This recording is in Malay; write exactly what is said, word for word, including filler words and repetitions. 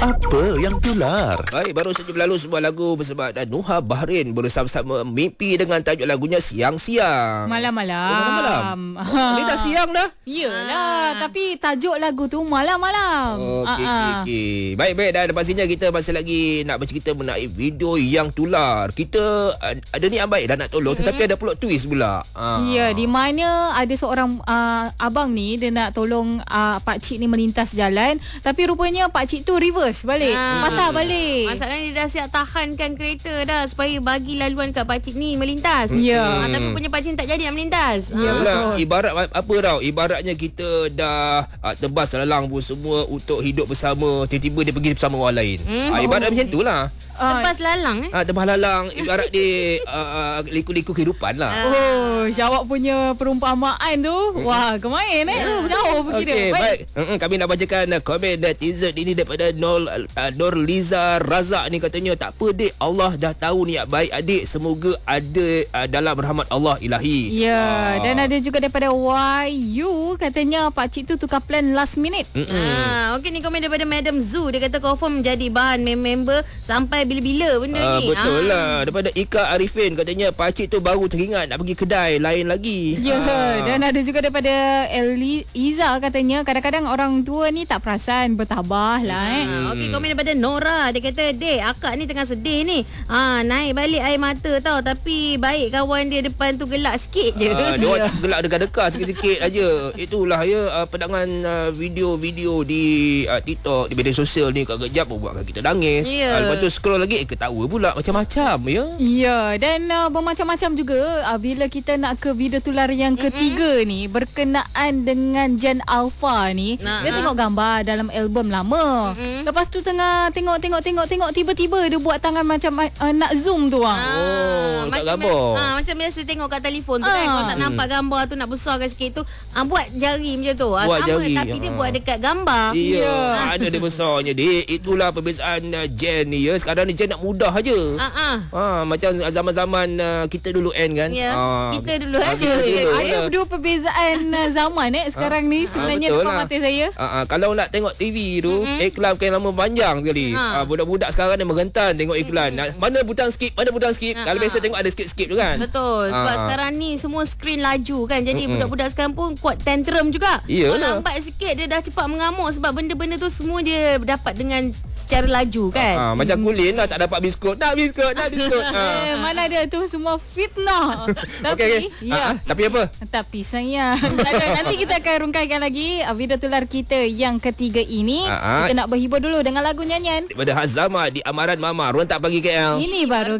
Apa yang tular? Baik, baru saja berlalu sebuah lagu bersama Nuha Bahrain bersama-sama Mimpi dengan tajuk lagunya Siang-Siang. Malam-malam. Oh, malam-malam. Oh, ni dah siang dah. Yelah, ah. tapi tajuk lagu tu malam-malam. Okey, okey, okey. Baik-baik, dan pastinya kita masih lagi nak bercerita mengenai video yang tular. Kita ada niat baik dah nak tolong, mm-hmm. tetapi ada plot twist pula. Ah. Ya, di mana ada seorang uh, abang ni, dia nak tolong uh, pakcik ni melintas jalan, tapi rupanya pakcik tu reverse balik, ah. patah balik. Masalahnya dia dah siap tahankan kereta dah supaya bagi laluan kat pakcik ni melintas. Ya. Yeah. Ah, tapi punya pakcik tak jadi nak melintas. Ya, ah. Ibarat apa tau? Ibaratnya kita dah uh, tebas lalang pun semua untuk hidup bersama, tiba-tiba dia pergi bersama orang lain. Hmm. Ah, ibarat oh. macam itulah. Tebas lalang eh? Ah, tebas lalang ibarat dia uh, liku-liku kehidupan lah. Oh, Syawak punya perumpamaan tu. Mm-hmm. Wah, kemain eh. Yeah. Jauh pergi okay, dia. Baik. baik. Mm-hmm, kami nak bacakan uh, komen netizen ini daripada Nol uh, Nur Liza Razak ni, katanya tak apa dik, Allah dah tahu niat baik adik, semoga ada uh, dalam rahmat Allah ilahi. Ya, yeah. ah. Dan ada juga daripada Y U, katanya pakcik tu tukar plan last minute. Mm-hmm. Ah, okey, ni komen daripada Madam Zoo, dia kata confirm jadi bahan member sampai bila-bila benda uh, ni. Betul ah. lah. Daripada Ika Arifin, katanya pakcik tu baru teringat nak pergi kedai lain lagi. Ya, yeah. ah. Dan ada juga daripada Eliza, katanya kadang-kadang orang tua ni tak perasan, bertabah lah eh. Ah, okey, komen daripada Nora, dia kata dek, akak ni tengah sedih ni. Ah, naik balik air mata tau, tapi baik kawan dia depan tu gelak sikit je. Uh, dia orang gelak dekat-dekat sikit-sikit aja. Itulah ya, uh, pedangan uh, video-video di uh, TikTok, di media sosial ni kejap buatkan kita nangis. Yeah. Uh, lepas tu scroll lagi eh, ketawa pula macam-macam ya. Ya, dan uh, bermacam-macam juga uh, bila kita nak ke video tular yang ketiga mm-hmm. ni berkenaan dengan Gen Alpha ni. Nah, dia uh. tengok gambar dalam album lama. Mm-hmm. Lepas tu tengah tengok-tengok-tengok-tengok tiba-tiba dia buat tangan macam uh, nak zoom tu ah. Oh, letak gambar. Ha, macam biasa tengok kat telefon tu ah. kan, kalau tak nampak hmm. gambar tu nak besarkan sikit tu, ah, buat jari macam tu. Ah, buat sama jari. tapi ah. dia buat dekat gambar. Ya, yeah. ada dia besarnya dik. Itulah perbezaan uh, Gen ni ya. Sekarang ni Gen nak mudah aja. Ha ah. ha, macam zaman-zaman uh, kita dulu kan kan. Ya, ha, kita dulu ha, aja. Ada dua perbezaan uh, zaman eh sekarang ha. ni sebenarnya ha, depan lah. mata saya. Ha, ha, kalau nak tengok T V tu, mm-hmm. iklan kan lama panjang sekali. Ha. Ha, budak-budak sekarang ni merentan tengok iklan. Mm-hmm. Mana butang skip, mana butang skip. Ha. Kalau biasa tengok ada skip-skip tu kan. Betul. Sebab ha. sekarang ni semua skrin laju kan. Jadi mm-hmm. budak-budak sekarang pun kuat tantrum juga. Iyalah. Kalau lambat sikit dia dah cepat mengamuk sebab benda-benda tu semua dia dapat dengan secara laju kan. Ha, ha, macam kulin lah, tak dapat biskut. Nak biskut, nak biskut. Ha. Eh, mana ada tu semua fitnah. Tapi okay, okay. ya. Ha, ha. Tapi apa? Tapi sayang. Nanti kita akan rungkaikan lagi video tular kita yang ketiga ini. Ha, ha. Kita nak berhibur dulu dengan lagu nyanyian daripada Hazama di Amaran Mama, Rontak Pagi K L. Ini baru